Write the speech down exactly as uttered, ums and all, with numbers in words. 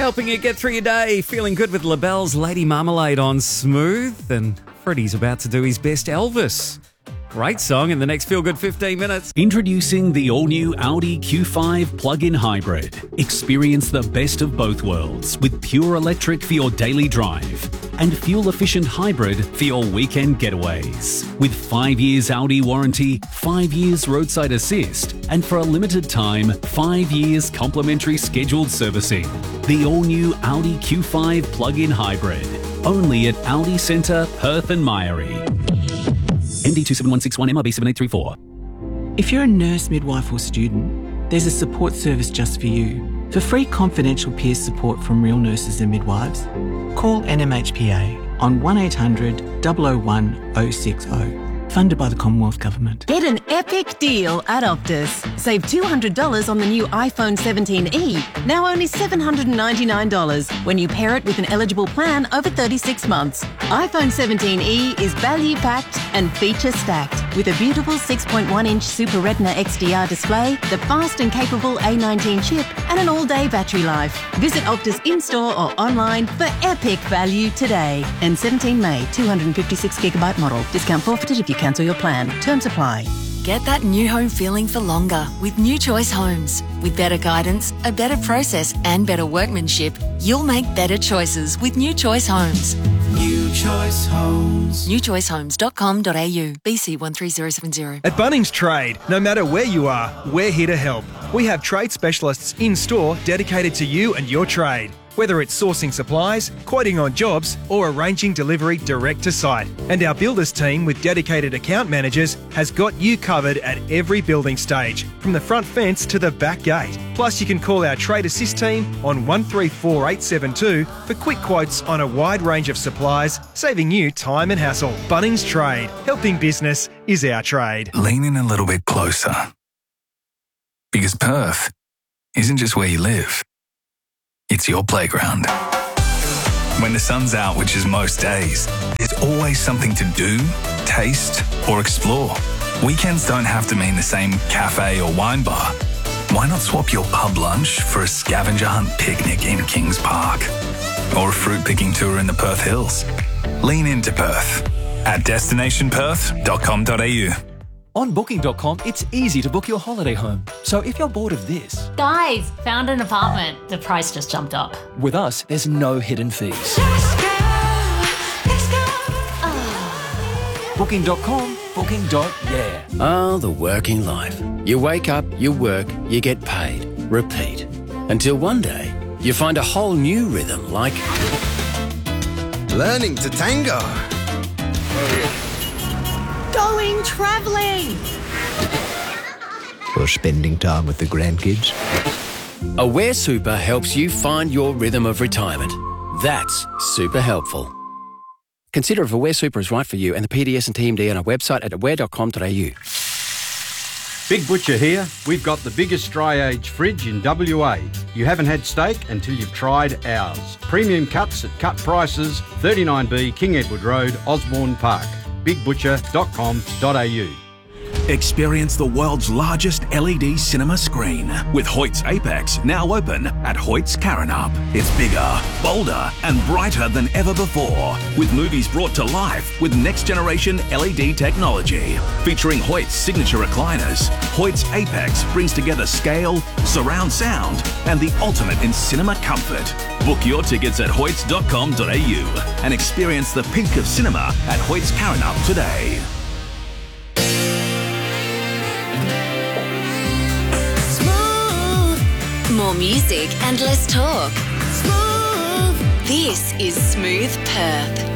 Helping you get through your day. Feeling good with LaBelle's Lady Marmalade on Smooth. And Freddie's about to do his best Elvis. Great song in the next Feel Good fifteen minutes. Introducing the all-new Audi Q five plug-in hybrid. Experience the best of both worlds with pure electric for your daily drive and fuel-efficient hybrid for your weekend getaways. With five years Audi warranty, five years roadside assist, and for a limited time, five years complimentary scheduled servicing. The all-new Audi Q five plug-in hybrid. Only at Audi Centre, Perth and Myrie. N D two seven one six one M R B seven eight three four. If you're a nurse, midwife or student, there's a support service just for you. For free confidential peer support from real nurses and midwives, call N M H P A on one eight hundred, zero zero one, zero six zero. Funded by the Commonwealth Government. Get an epic deal at Optus. Save two hundred dollars on the new iPhone seventeen e, now only seven hundred ninety-nine dollars when you pair it with an eligible plan over thirty-six months. iPhone seventeen e is value-packed and feature-stacked with a beautiful six point one inch Super Retina X D R display, the fast and capable A nineteen chip, and an all-day battery life. Visit Optus in-store or online for epic value today. N seventeen May, two hundred fifty-six gigabyte model. Discount forfeited if you cancel your plan. Terms apply. Get that new home feeling for longer with New Choice Homes. With better guidance, a better process and better workmanship, you'll make better choices with New Choice Homes. New Choice Homes. new choice homes dot com dot a u. B C one three zero seven zero. At Bunnings Trade, no matter where you are, we're here to help. We have trade specialists in-store dedicated to you and your trade. Whether it's sourcing supplies, quoting on jobs, or arranging delivery direct to site. And our builders team with dedicated account managers has got you covered at every building stage, from the front fence to the back gate. Plus, you can call our Trade Assist team on one three four eight seven two for quick quotes on a wide range of supplies, saving you time and hassle. Bunnings Trade. Helping business is our trade. Lean in a little bit closer. Because Perth isn't just where you live. It's your playground. When the sun's out, which is most days, there's always something to do, taste, or explore. Weekends don't have to mean the same cafe or wine bar. Why not swap your pub lunch for a scavenger hunt picnic in Kings Park? Or a fruit picking tour in the Perth Hills? Lean into Perth at destination perth dot com dot a u. On booking dot com, it's easy to book your holiday home. So if you're bored of this... Guys, found an apartment. The price just jumped up. With us, there's no hidden fees. Let's go, let's go. Oh. booking dot com, booking dot yeah. Ah, the working life. You wake up, you work, you get paid. Repeat. Until one day, you find a whole new rhythm like... learning to tango. Going travelling. Or spending time with the grandkids. Aware Super helps you find your rhythm of retirement. That's super helpful. Consider if Aware Super is right for you and the P D S and T M D on our website at aware dot com dot a u. Big Butcher here. We've got the biggest dry age fridge in W A. You haven't had steak until you've tried ours. Premium cuts at cut prices, thirty-nine B King Edward Road, Osborne Park. big butcher dot com dot a u. Experience the world's largest L E D cinema screen with Hoyt's Apex now open at Hoyt's Karrinyup. It's bigger, bolder and brighter than ever before, with movies brought to life with next generation L E D technology. Featuring Hoyt's signature recliners, Hoyt's Apex brings together scale, surround sound and the ultimate in cinema comfort. Book your tickets at hoyts dot com dot a u and experience the pink of cinema at Hoyt's Karrinyup today. More music and less talk. Smooth. This is Smooth Perth.